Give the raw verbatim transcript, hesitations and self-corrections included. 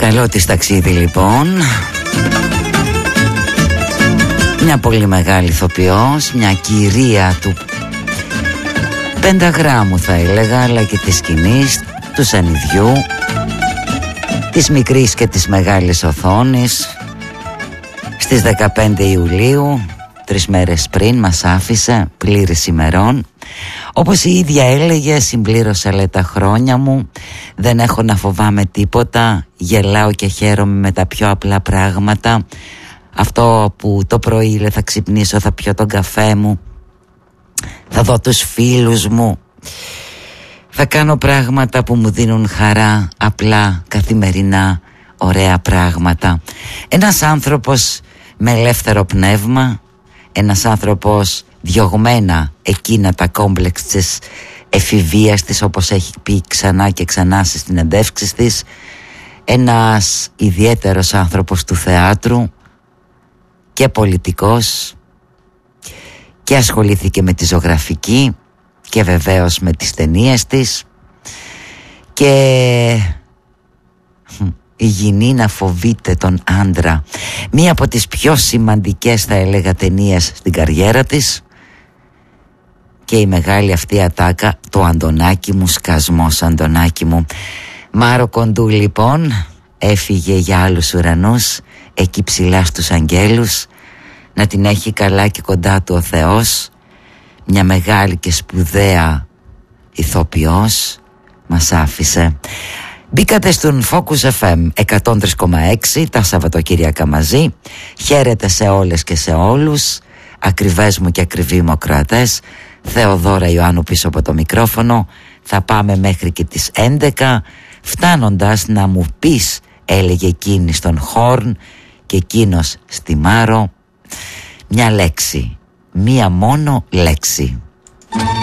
Καλό της ταξίδι λοιπόν. Μια πολύ μεγάλη ηθοποιός, μια κυρία του πενταγράμμου θα έλεγα, αλλά και της σκηνής, του σανιδιού, της μικρής και της μεγάλης οθόνης. Στις δεκαπέντε Ιουλίου, τρεις μέρες πριν, μας άφησε πλήρης ημερών. Όπως η ίδια έλεγε, συμπλήρωσα λέει τα χρόνια μου, δεν έχω να φοβάμαι τίποτα, γελάω και χαίρομαι με τα πιο απλά πράγματα. Αυτό που το πρωί λέει, θα ξυπνήσω, θα πιω τον καφέ μου, θα δω τους φίλους μου, θα κάνω πράγματα που μου δίνουν χαρά, απλά, καθημερινά, ωραία πράγματα. Ένας άνθρωπος με ελεύθερο πνεύμα, ένας άνθρωπος διωγμένα εκείνα τα κόμπλεξ της εφηβείας της, όπως έχει πει ξανά και ξανά στις συνεντεύξεις της. Ένας ιδιαίτερος άνθρωπος του θεάτρου και πολιτικός, και ασχολήθηκε με τη ζωγραφική και βεβαίως με τις ταινίες της, και η γυνή να φοβείται τον άντρα, μία από τις πιο σημαντικές θα έλεγα ταινίες στην καριέρα της, και η μεγάλη αυτή ατάκα, το Αντωνάκι μου, σκασμός Αντωνάκι μου. Μάρο Κοντού λοιπόν έφυγε για άλλους ουρανούς, εκεί ψηλά στους αγγέλους, να την έχει καλά και κοντά του ο Θεός. Μια μεγάλη και σπουδαία ηθοποιός μας άφησε. Μπήκατε στον Focus εφ εμ εκατόν τρία κόμμα έξι τα Σαββατοκύριακα μαζί. Χαίρετε σε όλες και σε όλους, ακριβές μου και ακριβοί μου ακροατές. Θεοδόρα Ιωάννου πίσω από το μικρόφωνο. Θα πάμε μέχρι και τις έντεκα, φτάνοντας να μου πεις, έλεγε εκείνη στον Χόρν και εκείνος στη Μάρο, μια λέξη, μία μόνο λέξη.